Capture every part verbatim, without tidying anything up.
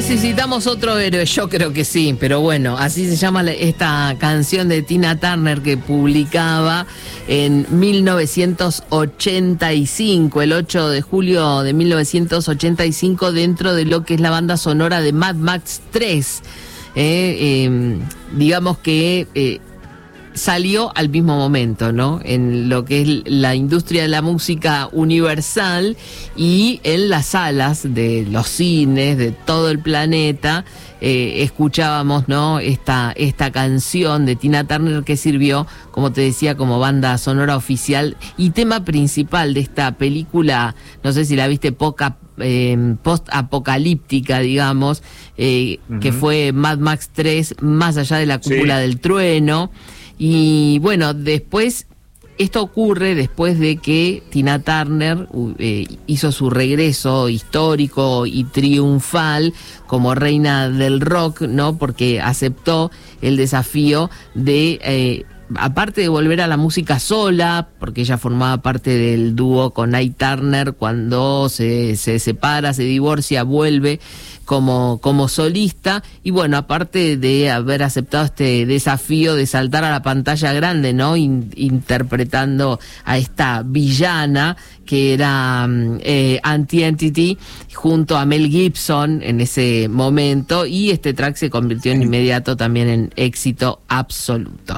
necesitamos otro héroe, yo creo que sí, pero bueno, así se llama esta canción de Tina Turner que publicaba en mil novecientos ochenta y cinco, el ocho de julio de mil novecientos ochenta y cinco, dentro de lo que es la banda sonora de Mad Max tres. Eh, eh, digamos que eh, salió al mismo momento, ¿no? En lo que es la industria de la música universal y en las salas de los cines de todo el planeta, eh, escuchábamos, ¿no? Esta, esta canción de Tina Turner que sirvió, como te decía, como banda sonora oficial y tema principal de esta película, no sé si la viste, poca Eh, post-apocalíptica, digamos, eh, uh-huh. que fue Mad Max tres, Más allá de la cúpula sí. del trueno. Y bueno, después, esto ocurre después de que Tina Turner eh, hizo su regreso histórico y triunfal como reina del rock, ¿no? Porque aceptó el desafío de... Eh, aparte de volver a la música sola, porque ella formaba parte del dúo con Ike Turner, cuando se, se separa, se divorcia, vuelve como, como solista, y bueno, aparte de haber aceptado este desafío de saltar a la pantalla grande, ¿no? In, interpretando a esta villana que era eh, Anti-Entity junto a Mel Gibson en ese momento, y este track se convirtió en inmediato también en éxito absoluto.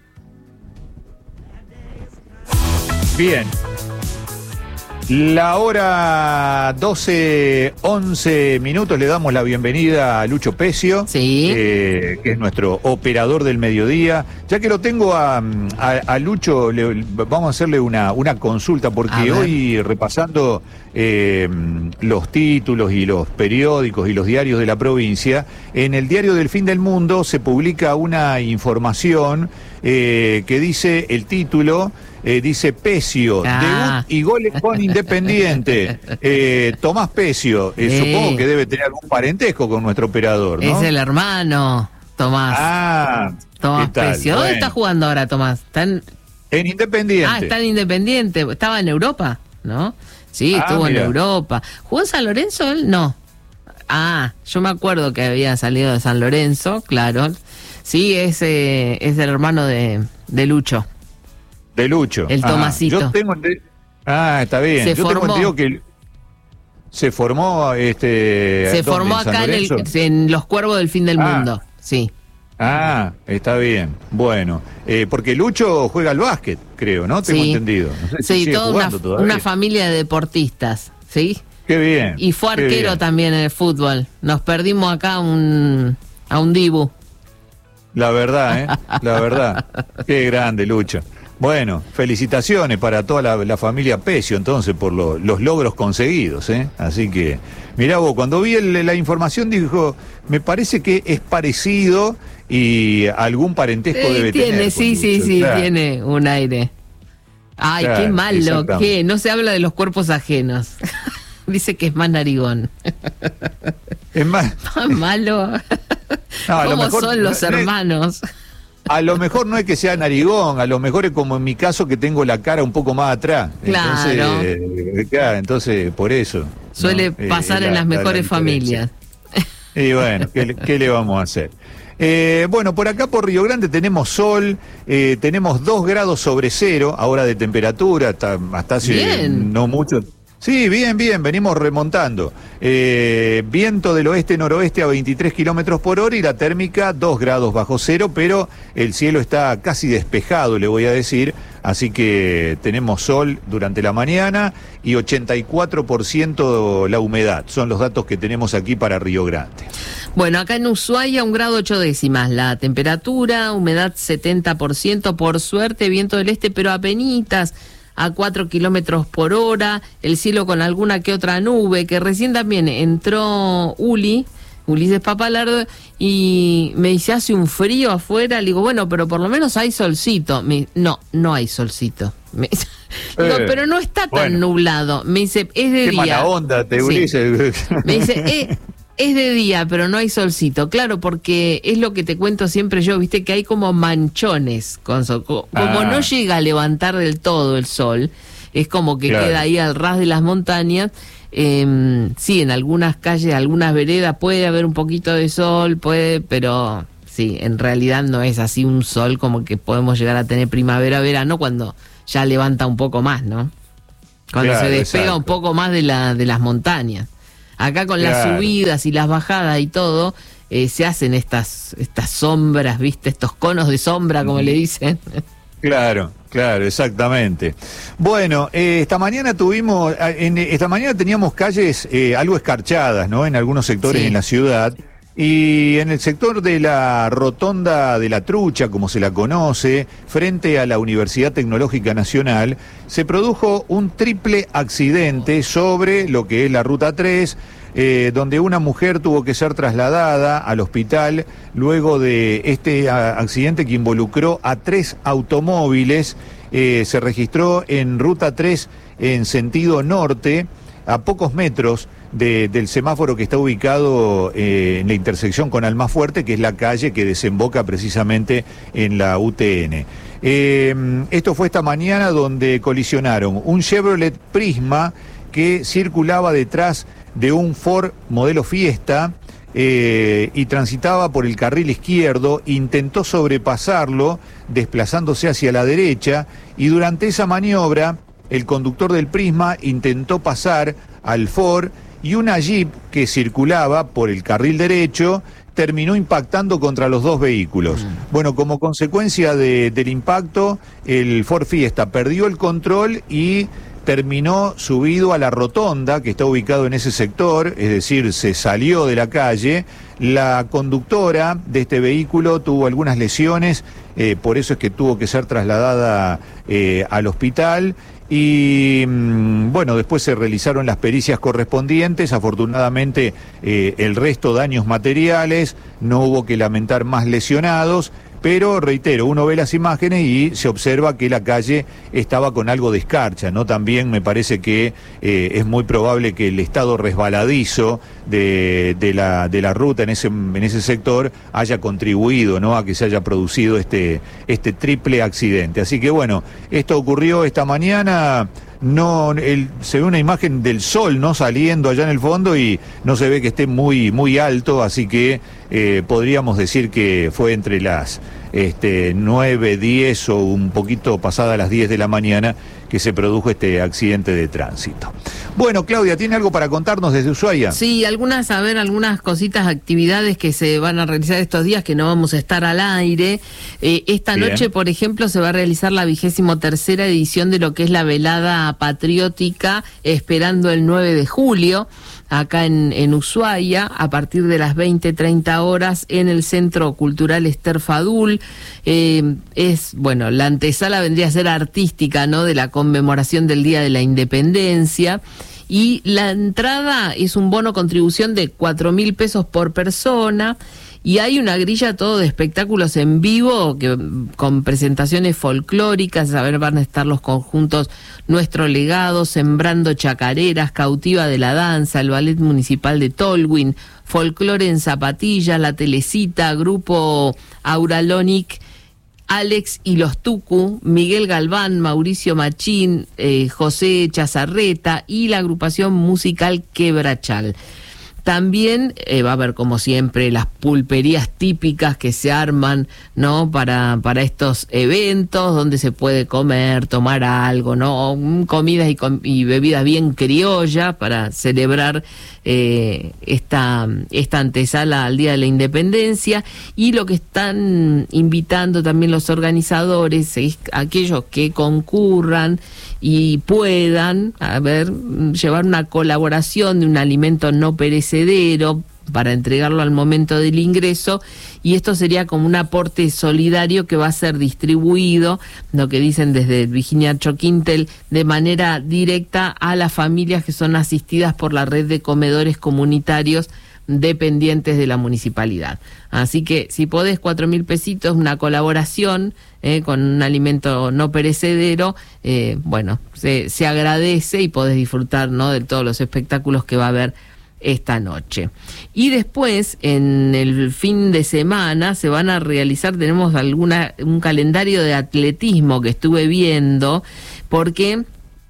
Bien, la hora doce, once minutos, le damos la bienvenida a Lucho Pecio, sí. eh, que es nuestro operador del mediodía. Ya que lo tengo a, a, a Lucho, le, vamos a hacerle una, una consulta, porque hoy repasando eh, los títulos y los periódicos y los diarios de la provincia, en el diario del Fin del Mundo se publica una información eh, que dice el título... Eh, dice Pecio, ah. debut y goles con Independiente. Eh, Tomás Pecio, eh, sí. supongo que debe tener algún parentesco con nuestro operador, ¿no? Es el hermano, Tomás. Ah, Tomás ¿qué tal? Pecio. ¿Dónde Bueno. está jugando ahora, Tomás? ¿Está en... en Independiente. Ah, está en Independiente. Estaba en Europa, ¿no? Sí, Ah, estuvo mira. en Europa. ¿Jugó en San Lorenzo él? No. Ah, yo me acuerdo que había salido de San Lorenzo, claro. Sí, es, eh, es el hermano de, de Lucho. De Lucho. El Tomasito. Ah, yo tengo ente... ah, está bien. Se yo formó. tengo entendido que se formó este Se ¿dónde? formó ¿En San acá en, Lorenzo? el, en Los Cuervos del Fin del Ah. Mundo. Sí. Ah, está bien. Bueno, eh, porque Lucho juega al básquet, creo, ¿no? Tengo Sí. entendido. No sé si Sí, sigue toda jugando una, todavía. una familia de deportistas, ¿sí? Qué bien. Y fue qué arquero bien. también en el fútbol. Nos perdimos acá un, a un Dibu. La verdad, ¿eh? La verdad. Qué grande, Lucho. Bueno, felicitaciones para toda la, la familia Pecio, entonces, por lo, los logros conseguidos, ¿eh? Así que, mirá vos, cuando vi el, la información, dijo, me parece que es parecido y algún parentesco Sí, debe tiene, tener. sí, con sí, Lucho, sí, claro. tiene un aire. Ay, Claro, qué malo, exactamente. qué. No se habla de los cuerpos ajenos. Dice que es más narigón. Es más, Más malo. no, a lo ¿Cómo mejor son los no- no es- hermanos? A lo mejor no es que sea narigón, a lo mejor es como en mi caso que tengo la cara un poco más atrás. Claro. Entonces, eh, claro, entonces por eso. Suele ¿no? Eh, pasar la- en las la- la mejores diferencia. familias. Y bueno, ¿qué, le- qué le vamos a hacer? Eh, bueno, por acá por Río Grande tenemos sol, eh, tenemos dos grados sobre cero ahora de temperatura, hasta, hasta hace Bien. no mucho. Sí, bien, bien, venimos remontando. Eh, viento del oeste-noroeste a veintitrés kilómetros por hora y la térmica dos grados bajo cero, pero el cielo está casi despejado, le voy a decir, así que tenemos sol durante la mañana y ochenta y cuatro por ciento la humedad. Son los datos que tenemos aquí para Río Grande. Bueno, acá en Ushuaia, un grado ocho décimas la temperatura, humedad setenta por ciento, por suerte, viento del este, pero apenitas, a cuatro kilómetros por hora, el cielo con alguna que otra nube, que recién también entró Uli, Ulises Papalardo, y me dice, hace un frío afuera, le digo, bueno, pero por lo menos hay solcito. Me, no, no hay solcito. Me, digo, Eh, pero no está tan bueno. nublado. Me dice, es de Qué día. mala onda, te Sí. Ulises. Me dice, eh, es de día, pero no hay solcito. Claro, porque es lo que te cuento siempre yo, viste que hay como manchones con sol. Como Ah. no llega a levantar del todo el sol, es como que Claro. queda ahí al ras de las montañas. Eh, sí, en algunas calles, algunas veredas puede haber un poquito de sol, puede, pero sí, en realidad no es así un sol como que podemos llegar a tener primavera-verano cuando ya levanta un poco más, ¿no? Cuando claro, se despega exacto. un poco más de, la, de las montañas. Acá con claro. las subidas y las bajadas y todo, eh, se hacen estas, estas sombras, ¿viste? Estos conos de sombra, como mm. le dicen. Claro, claro, exactamente. Bueno, eh, esta mañana tuvimos, en, esta mañana teníamos calles eh, algo escarchadas, ¿no? En algunos sectores sí. en la ciudad. Y en el sector de la Rotonda de la Trucha, como se la conoce, frente a la Universidad Tecnológica Nacional, se produjo un triple accidente sobre lo que es la Ruta tres, eh, donde una mujer tuvo que ser trasladada al hospital luego de este a, accidente que involucró a tres automóviles. Eh, se registró en Ruta tres en sentido norte, a pocos metros De, del semáforo que está ubicado eh, en la intersección con Almafuerte, que es la calle que desemboca precisamente en la U T N. Eh, esto fue esta mañana donde colisionaron un Chevrolet Prisma que circulaba detrás de un Ford modelo Fiesta eh, y transitaba por el carril izquierdo, intentó sobrepasarlo desplazándose hacia la derecha, y durante esa maniobra el conductor del Prisma intentó pasar al Ford, y una Jeep que circulaba por el carril derecho terminó impactando contra los dos vehículos. Mm. Bueno, como consecuencia de, del impacto, el Ford Fiesta perdió el control y terminó subido a la rotonda que está ubicado en ese sector, es decir, se salió de la calle. La conductora de este vehículo tuvo algunas lesiones, eh, por eso es que tuvo que ser trasladada eh, al hospital. Y bueno, después se realizaron las pericias correspondientes. Afortunadamente eh, el resto daños materiales, no hubo que lamentar más lesionados, pero reitero, uno ve las imágenes y se observa que la calle estaba con algo de escarcha, ¿no? También me parece que eh, es muy probable que el estado resbaladizo de, de, la, de la ruta en ese, en ese sector haya contribuido, ¿no?, a que se haya producido este, este triple accidente. Así que bueno, esto ocurrió esta mañana. No, el, se ve una imagen del sol, ¿no?, saliendo allá en el fondo, y no se ve que esté muy, muy alto, así que eh, podríamos decir que fue entre las este, nueve, diez o un poquito pasada las diez de la mañana que se produjo este accidente de tránsito. Bueno, Claudia, ¿tiene algo para contarnos desde Ushuaia? Sí, algunas, a ver, algunas cositas, actividades que se van a realizar estos días que no vamos a estar al aire. Eh, esta Bien. noche, por ejemplo, se va a realizar la vigésimo tercera edición de lo que es la velada patriótica Esperando el nueve de julio, acá en, en Ushuaia, a partir de las veinte, treinta horas en el Centro Cultural Ester Fadul. Eh, es, bueno, la antesala vendría a ser artística, ¿no?, de la conmemoración del Día de la Independencia. Y la entrada es un bono contribución de cuatro mil pesos por persona. Y hay una grilla todo de espectáculos en vivo que, con presentaciones folclóricas. A ver, van a estar los conjuntos Nuestro Legado, Sembrando Chacareras, Cautiva de la Danza, el Ballet Municipal de Tolwyn, Folclore en Zapatillas, La Telecita, Grupo Auralonic, Alex y los Tucu, Miguel Galván, Mauricio Machín, eh, José Chazarreta y la agrupación musical Quebrachal. También eh, va a haber, como siempre, las pulperías típicas que se arman, ¿no?, para, para estos eventos, donde se puede comer, tomar algo, ¿no?, comidas y, com y bebidas bien criollas para celebrar eh, esta, esta antesala al Día de la Independencia. Y lo que están invitando también los organizadores es aquellos que concurran y puedan, a ver, llevar una colaboración de un alimento no perecedero para entregarlo al momento del ingreso, y esto sería como un aporte solidario que va a ser distribuido, lo que dicen desde Virginia Choquintel, de manera directa a las familias que son asistidas por la red de comedores comunitarios dependientes de la municipalidad. Así que si podés, cuatro mil pesitos, una colaboración eh, con un alimento no perecedero, eh, bueno, se, se agradece y podés disfrutar, ¿no?, de todos los espectáculos que va a haber esta noche. Y después, en el fin de semana, se van a realizar, tenemos alguna un calendario de atletismo que estuve viendo, porque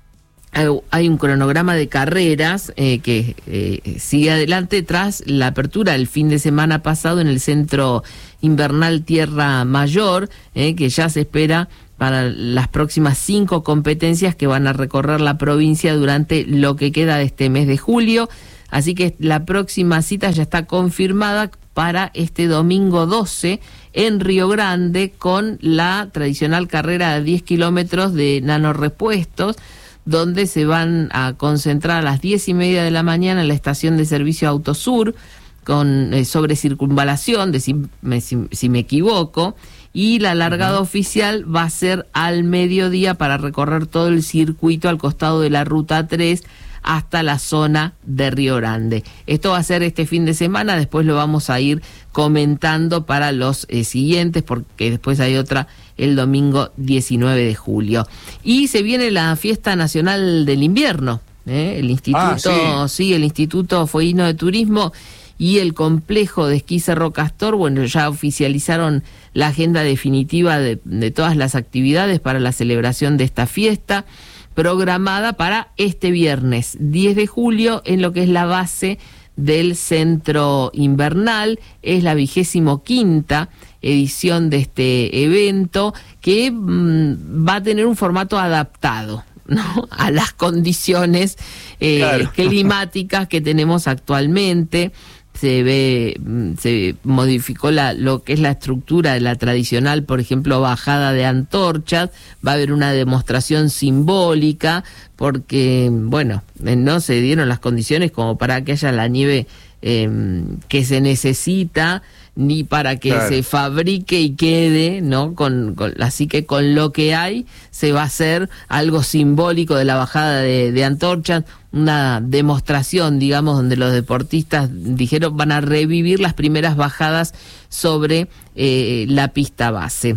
hay un cronograma de carreras eh, que eh, sigue adelante tras la apertura el fin de semana pasado en el Centro Invernal Tierra Mayor, eh, que ya se espera para las próximas cinco competencias que van a recorrer la provincia durante lo que queda de este mes de julio. Así que la próxima cita ya está confirmada para este domingo doce en Río Grande, con la tradicional carrera de diez kilómetros de nanorepuestos, donde se van a concentrar a las diez y media de la mañana en la estación de servicio Autosur, con eh, sobre circunvalación, de si, me, si, si me equivoco, y la largada uh-huh. oficial va a ser al mediodía para recorrer todo el circuito al costado de la Ruta tres hasta la zona de Río Grande. Esto va a ser este fin de semana, después lo vamos a ir comentando para los eh, siguientes, porque después hay otra el domingo diecinueve de julio. Y se viene la Fiesta Nacional del Invierno, ¿eh? el Instituto, ah, sí. sí, el Instituto Fueguino de Turismo y el Complejo de Esquí Cerro Castor, bueno, ya oficializaron la agenda definitiva de, de todas las actividades para la celebración de esta fiesta, programada para este viernes diez de julio en lo que es la base del Centro Invernal. Es la vigésimo quinta edición de este evento, que mmm, va a tener un formato adaptado, ¿no?, a las condiciones eh, claro. climáticas que tenemos actualmente. Se ve, se modificó la, lo que es la estructura de la tradicional, por ejemplo, bajada de antorchas. Va a haber una demostración simbólica, porque, bueno, no se dieron las condiciones como para que haya la nieve eh, que se necesita, ni para que claro. se fabrique y quede, ¿no? Con, con, así que con lo que hay se va a hacer algo simbólico de la bajada de, de antorchas, una demostración, digamos, donde los deportistas dijeron van a revivir las primeras bajadas sobre eh, la pista base.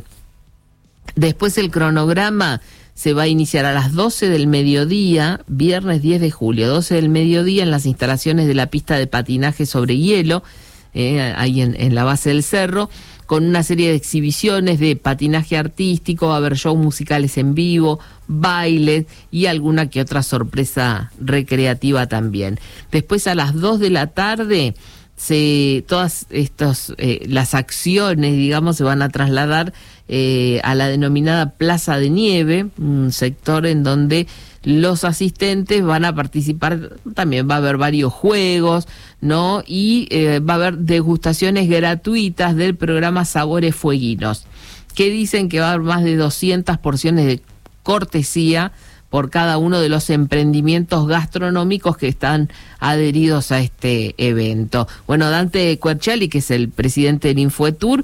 Después el cronograma se va a iniciar a las doce del mediodía, viernes diez de julio, doce del mediodía en las instalaciones de la pista de patinaje sobre hielo, Eh, ahí en, en la base del cerro, con una serie de exhibiciones de patinaje artístico. Va a haber shows musicales en vivo, bailes y alguna que otra sorpresa recreativa también. Después a las dos de la tarde, se, todas estos, eh, las acciones, digamos, se van a trasladar eh, a la denominada Plaza de Nieve, un sector en donde los asistentes van a participar. También va a haber varios juegos, ¿no? Y eh, va a haber degustaciones gratuitas del programa Sabores Fueguinos, que dicen que va a haber más de doscientas porciones de cortesía por cada uno de los emprendimientos gastronómicos que están adheridos a este evento. Bueno, Dante Querciali, que es el presidente del Infoetour,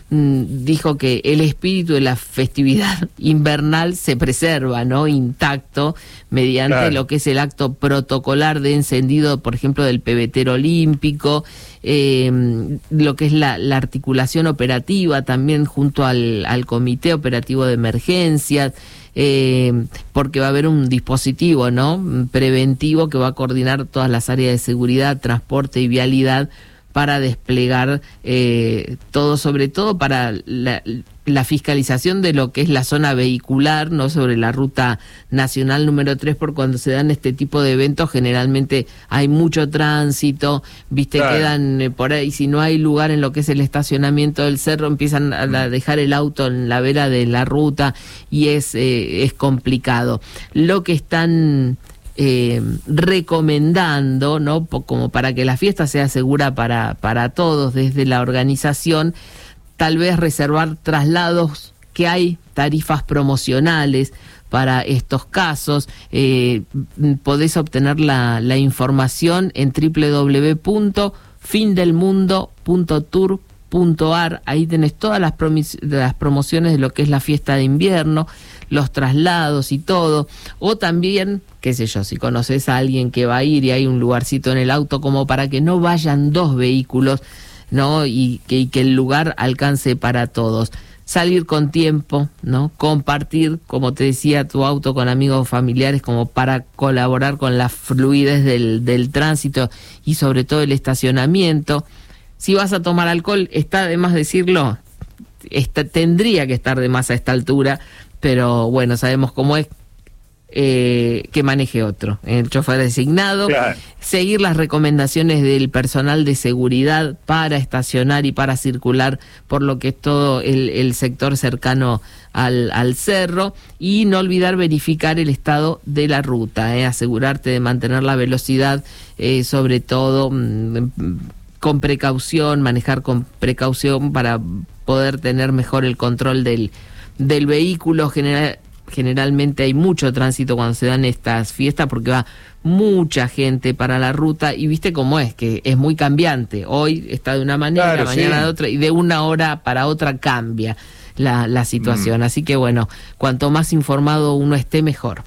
dijo que el espíritu de la festividad invernal se preserva, ¿no?, intacto, mediante claro. lo que es el acto protocolar de encendido, por ejemplo, del pebetero olímpico, eh, lo que es la, la articulación operativa también junto al, al Comité Operativo de Emergencias, eh, porque va a haber un dispositivo, ¿no?, preventivo que va a coordinar todas las áreas de seguridad, transporte y vialidad, para desplegar eh, todo, sobre todo para la, la fiscalización de lo que es la zona vehicular, ¿no?, sobre la ruta nacional número tres, por cuando se dan este tipo de eventos generalmente hay mucho tránsito, viste, claro. quedan eh, por ahí, si no hay lugar en lo que es el estacionamiento del cerro, empiezan a, a dejar el auto en la vera de la ruta y es, eh, es complicado. Lo que están Eh, recomendando, ¿no?, como para que la fiesta sea segura para, para todos desde la organización, tal vez reservar traslados, que hay tarifas promocionales para estos casos. Eh, podés obtener la, la información en doble u doble u doble u punto fin del mundo punto tour punto a r. Ahí tenés todas las, promis- las promociones de lo que es la fiesta de invierno, los traslados y todo. O también, qué sé yo, si conoces a alguien que va a ir y hay un lugarcito en el auto, como para que no vayan dos vehículos, ¿no?, y que, y que el lugar alcance para todos. Salir con tiempo, ¿no?, compartir, como te decía, tu auto con amigos o familiares, como para colaborar con la fluidez del, del tránsito y sobre todo el estacionamiento. Si vas a tomar alcohol, está de más decirlo, está, tendría que estar de más a esta altura, pero bueno, sabemos cómo es. eh, que maneje otro, el chofer designado. Claro. Seguir las recomendaciones del personal de seguridad para estacionar y para circular por lo que es todo el, el sector cercano al, al cerro, y no olvidar verificar el estado de la ruta, eh, asegurarte de mantener la velocidad, eh, sobre todo mmm, con precaución, manejar con precaución para poder tener mejor el control del, del vehículo. General, generalmente hay mucho tránsito cuando se dan estas fiestas porque va mucha gente para la ruta, y viste cómo es, que es muy cambiante. Hoy está de una manera, claro, mañana sí. de otra, y de una hora para otra cambia la, la situación. Mm. Así que bueno, cuanto más informado uno esté, mejor.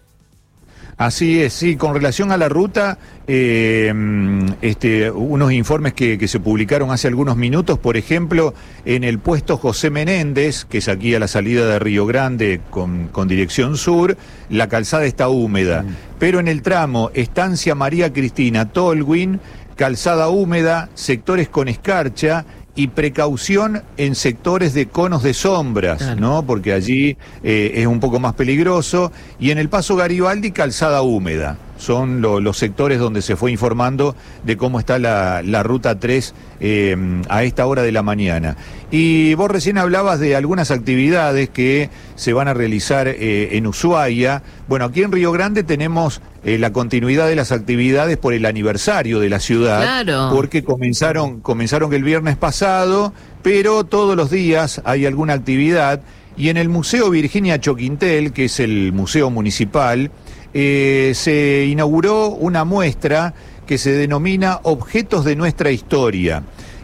Así es, sí, con relación a la ruta, eh, este, unos informes que, que se publicaron hace algunos minutos, por ejemplo, en el puesto José Menéndez, que es aquí a la salida de Río Grande con, con dirección sur, la calzada está húmeda, mm. pero en el tramo Estancia María Cristina Tolwyn, calzada húmeda, sectores con escarcha, y precaución en sectores de conos de sombras, claro. ¿no? Porque allí eh, es un poco más peligroso. Y en el Paso Garibaldi, calzada húmeda. Son lo, los sectores donde se fue informando de cómo está la, la ruta tres eh, a esta hora de la mañana. Y vos recién hablabas de algunas actividades que se van a realizar eh, en Ushuaia. Bueno, aquí en Río Grande tenemos eh, la continuidad de las actividades por el aniversario de la ciudad. Claro. Porque comenzaron, comenzaron el viernes pasado, pero todos los días hay alguna actividad. Y en el Museo Virginia Choquintel, que es el museo municipal, Eh, se inauguró una muestra que se denomina Objetos de Nuestra Historia.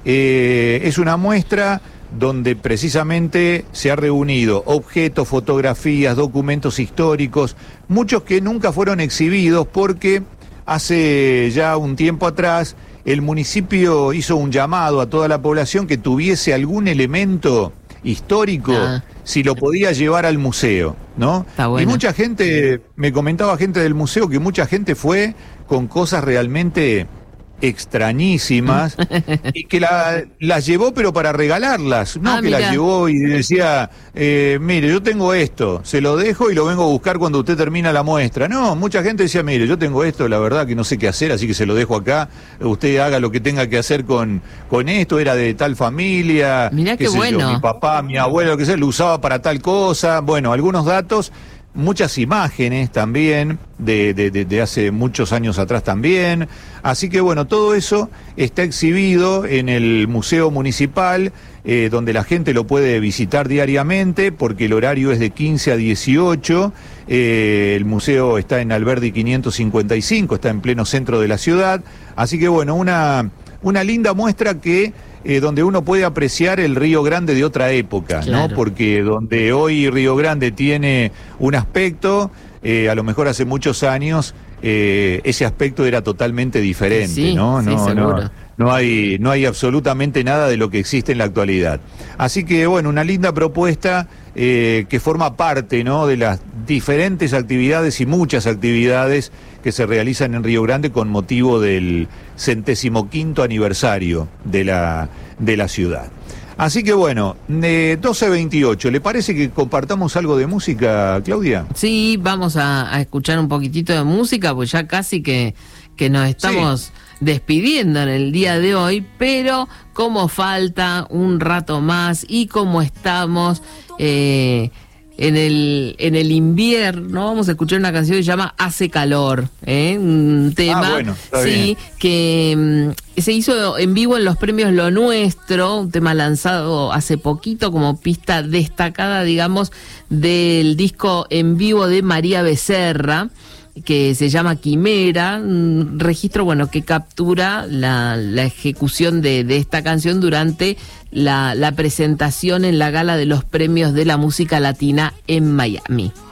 Eh, es una muestra donde precisamente se ha reunido objetos, fotografías, documentos históricos, muchos que nunca fueron exhibidos porque hace ya un tiempo atrás el municipio hizo un llamado a toda la población que tuviese algún elemento histórico, ah. si lo podía llevar al museo, ¿no? Está bueno. Y mucha gente, me comentaba gente del museo, que mucha gente fue con cosas realmente extrañísimas y que la, las llevó pero para regalarlas, no ah, que mira. las llevó y decía, eh, mire, yo tengo esto, se lo dejo y lo vengo a buscar cuando usted termina la muestra. No, mucha gente decía, mire, yo tengo esto, la verdad que no sé qué hacer, así que se lo dejo acá, usted haga lo que tenga que hacer con, con esto, era de tal familia, mirá qué, qué bueno. yo, mi papá, mi abuelo, lo que sea, lo usaba para tal cosa. Bueno, algunos datos, muchas imágenes también, de, de, de, de hace muchos años atrás también. Así que bueno, todo eso está exhibido en el Museo Municipal, eh, donde la gente lo puede visitar diariamente, porque el horario es de quince a dieciocho. Eh, el museo está en Alberdi quinientos cincuenta y cinco, está en pleno centro de la ciudad. Así que bueno, una, una linda muestra que... Eh, donde uno puede apreciar el Río Grande de otra época, claro. ¿no? Porque donde hoy Río Grande tiene un aspecto, eh, a lo mejor hace muchos años, eh, ese aspecto era totalmente diferente, sí, ¿no? Sí, no, seguro. no, no hay, no hay absolutamente nada de lo que existe en la actualidad. Así que, bueno, una linda propuesta eh, que forma parte, ¿no?, de las diferentes actividades y muchas actividades que se realizan en Río Grande con motivo del centésimo quinto aniversario de la, de la ciudad. Así que bueno, eh, doce veintiocho, ¿le parece que compartamos algo de música, Claudia? Sí, vamos a, a escuchar un poquitito de música, pues ya casi que, que nos estamos sí. despidiendo en el día de hoy, pero como falta un rato más y como estamos... Eh, En el, en el invierno vamos a escuchar una canción que se llama Hace Calor, ¿eh? Un tema, ah, bueno, está sí, bien. que um, se hizo en vivo en los premios Lo Nuestro, un tema lanzado hace poquito como pista destacada, digamos, del disco en vivo de María Becerra, que se llama Quimera, un registro, bueno, que captura la, la ejecución de, de esta canción durante la, la presentación en la gala de los premios de la música latina en Miami.